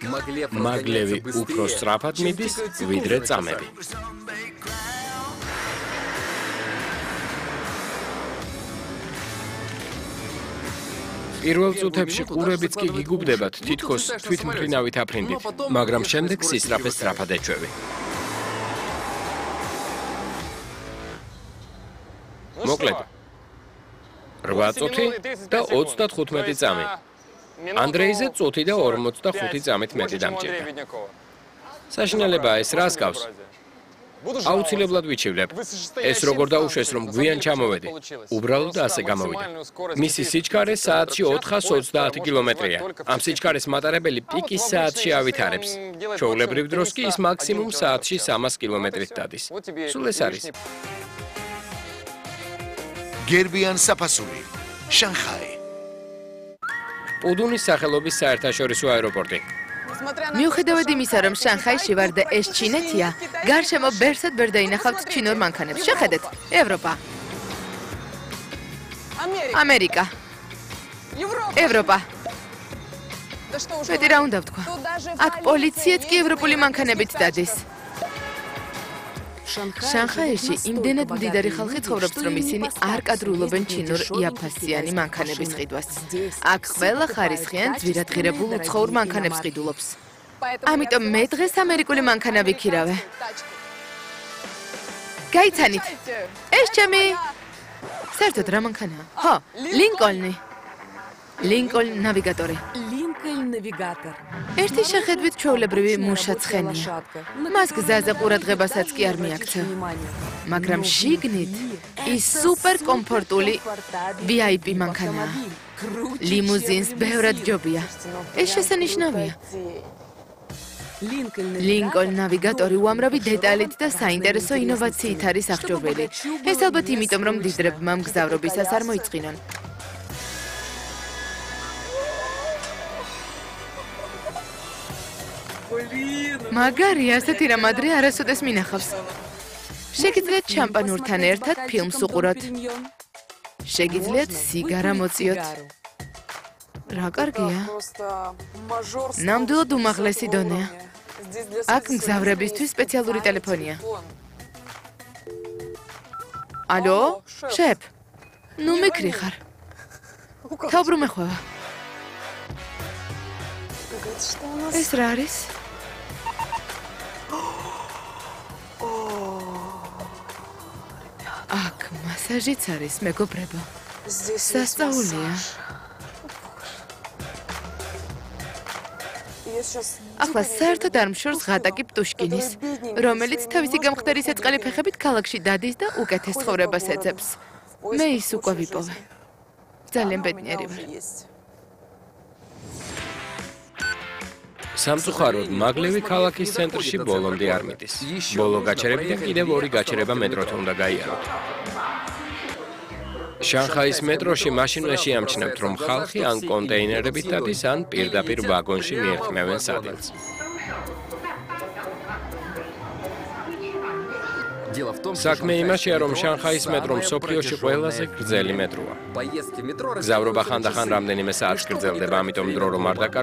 მაგლევი უფრო სწრაფად მიდის, ვიდრე წამები. პირველ წუთებში ყურებიც კი გიგუბდებათ თითქოს თვითმფრინავით აფრინდით, მაგრამ შემდეგ სისწრაფეს სწრაფად ეჩვევი. მოკლედ 8 წუთი და 35 წამი. ანდრეიზე წუთი და 45 წამით მეტი დამჭირდა. საშინელებაა ეს რას გავს? აუცილებლად ვიჩივლებ. ეს როგორ დაუშვეს, რომ გვიან ჩამოვედი. უბრალოდ ასე გამოვიდა. მისი სიჩქარე საათში 420 კილომეტრია. ამ სიჩქარეს მატარებელი პიკის საათში ავითარებს. ჩვეულებრივ დროს კი ის მაქსიმუმ საათში 300 კილომეტრით დადის. სულ ეს არის. გერბიან საფასური, შანხაი. პუდუნის სახელობის საერთაშორისო აეროპორტი. მიუხედავად იმისა, რომ შანხაიში ვარ და ეს ჩინეთია, გარშემო ბერსად ვერ დაინახავთ ჩინურ მანქანებს. შეხედეთ, ევროპა. ამერიკა. ევროპა. მეტი რა უნდა ვთქვა? აქ პოლიციაც კი ევროპული მანქანებით დადის. შანხაიში იმდენად მდიდარი ხალხი ცხოვრობს, რომ ისინი არ კადრულობენ ჩინურ იაფასიანი მანქანების ყიდვას. აქ ყველა ხარისხიან ძვირადღირებულ უცხოურ მანქანებს ყიდულობს. ამიტომ მე დღეს ამერიკული მანქანა ვიქირავე. გაიცანით. ეს ჩემი საერთოდ რა მანქანაა? ხო, ლინკოლნი. ლინკოლნ ნავიგატორი. ნავიგატორ. ერთი შეხედვით ჩვეულებრივი მუშა ცხენია. მას გზაზე ყურადღებასაც კი არ მიაქცევ. მაგრამ შიგნით ის სუპერ კომფორტული VIP მანქანაა. ლიმუზინს ბევრად ჯობია. ეს შესანიშნავია. ლინკოლნ ნავიგატორი უამრავი დეტალით და საინტერესო ინოვაციით არის აღჭურვილი. ეს ალბათ იმიტომ, რომ მდიდრებმა მგზავრობისას არ მოიწყინონ. მაგარი, ასეთი რამ ადრე არასოდეს მინახავს. შეგიძლიათ შამპანურთან ერთად ფილმს უყუროთ. შეგიძლიათ სიგარა მოწიოთ. რა კარგია. ნამდვილად უმაღლესი დონეა. აქ მგზავრებისთვის სპეციალური ტელეფონია. ალო, შეფ. ნუ მიკრი ხარ. თავბრუმ ეხვევა. ეს რა არის? აქ მასაჟიც არის, მეგობრებო. სასწაულია. ახლა საერთოდ არ მშორს ღატაკი პტუშკინის, რომელიც თავისი გამხდარი სეწყალი ფეხებით ქალაქში დადის და უკეთეს ცხოვრებას ეძებს. მე ის უკვე ვიპოვე. ძალიან ბედნიერი ვარ. სამწუხაროდ, მაგლევი ქალაქის ცენტრში ბოლომდე არ მიდის. ბოლო გაჩერებიდან კიდევ 2 გაჩერება მეტროთი უნდა გაიაროთ. შანხაის მეტროში მაშინვე შეამჩნევთ, რომ ხალხი ან კონტეინერებით დადის, ან პირდაპირ ვაგონში მიერქმევენ სადილს. საქმე იმაშია, რომ შანხაის მეტრო მსოფლიოში ყველაზე გრძელი მეტროა. გზავრობა ხანდახან რამდენიმე საათს გრძელდება, ამიტომ დრო რომ არ დაკარგოთ,